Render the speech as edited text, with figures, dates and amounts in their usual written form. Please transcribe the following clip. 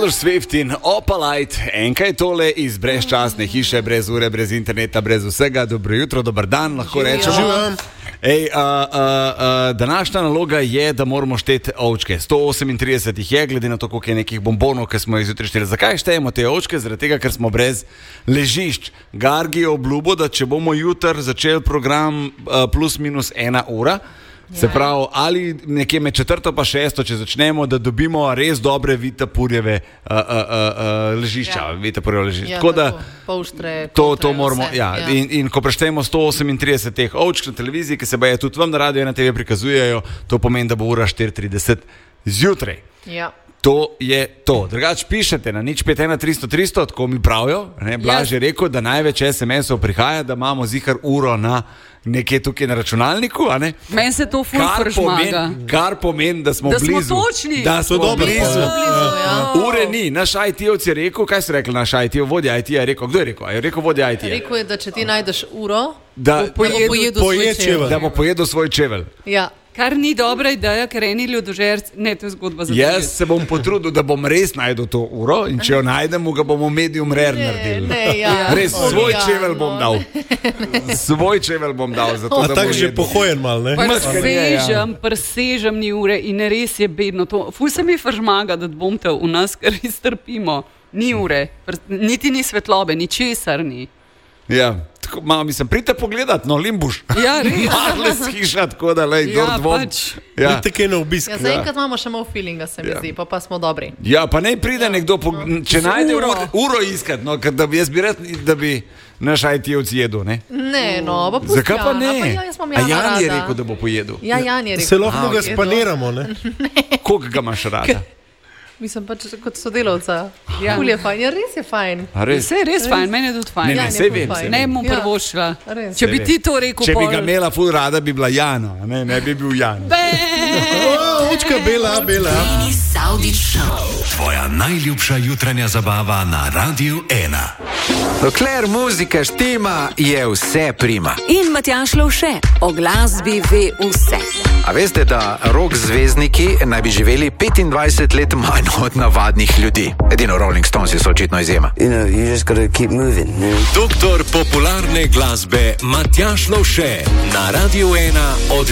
Taylor Swift in Opalite, enkaj tole iz brezčasne hiše, brez ure, brez interneta, brez vsega. Dobro jutro, dober dan, lahko rečemo. Današnja naloga je, da moramo šteti ovčke. 138 jih je, glede na to, koliko je nekih bombonov, ki smo jih zjutraj šteli. Zakaj štejemo te ovčke? Zaradi tega, ker smo brez ležišč. Gargi je obljubil, da če bomo jutri začeli program plus minus 1 ura, se pravi, ali nekje med 4. pa 6. če začnemo, da dobimo res dobre vitapurjeve ležišča. Vitapurjeve ležišča. Tako da to moramo. In ko preštejemo 138 teh ovčk na televiziji, ki se baje tudi vam na Radio 1 TV prikazujejo, to pomeni, da bo ura 4:30 zjutraj. Ja. To je to. Drugače pišete na 051 300 300, tako mi pravijo. Blaž je rekel, da največ SMS-ov prihaja, da imamo zihar uro na nekje tukaj na računalniku. Meni se to ful pršmaga. Kar pomeni, da smo blizu. Da smo točni. Da smo blizu. Ure ni. Naš IT-ovc je rekel, kaj so rekli naš IT-ov, vodja IT-ja je rekel, kdo je rekel? Je rekel vodja IT-ja. Rekel je, da če ti najdeš uro, da bo pojedel svoj čevelj. Ja. Kar ni dobra ideja, ker eni ljudožerci, ne, to je zgodba za Jaz se bom potrudil, da bom res najdel to uro in če jo najdemo, ga bomo medium rare naredili. Res, svoj čevelj bom dal. Svoj čevelj bom dal. A tak že pohojen mal, ne? Presežem ni ure in res je bedno to. Ful se mi fržmaga, da dvomte v nas, ker iztrpimo. Ni ure, niti ni svetlobe, ni česar ni. Ja, tako malo mislim, pridite pogledat, no, Limbuš. Ja, res. Malo skiša, tako da, lej, ja, dvom. Ja, pač. Take na obisk. Ja, zaenkrat imamo še malo feelinga, se mi zdi, pa smo dobri. Ja, pa ne pride nekdo, če najde uro iskat, no, ker jaz bi rekel, da bi naš IT-ovc jedel, ne? Ne, no, pa pusti. Zakaj pa ne? A Jan je rekel, da bo pojedel. Ja, Jan je rekel. Se lahko ga spaniramo, ne? Koliko ga imaš rada? Mislim pač kot sodelavca. Ja. Ful je fajn, ja, res je fajn. Vse je res fajn, meni je tudi fajn. Ne, sej vem. Ne bom prvošla. Če bi ti to rekel, če bi ga imela ful rada, bi bila Jana, ne bi bil Jan. Očka Bela. Tvoja najljubša jutranja zabava na Radio 1. Dokler muzika štima, je vse prima. In Matjaž Lovše o glasbi ve vse. A veste, da rock zvezdniki naj bi živeli 25 let manj od navadnih ljudi? Edino Rolling Stones so očitno izjema. You just gotta keep moving. Doktor popularne glasbe Matjaž Lovše na Radio 1 od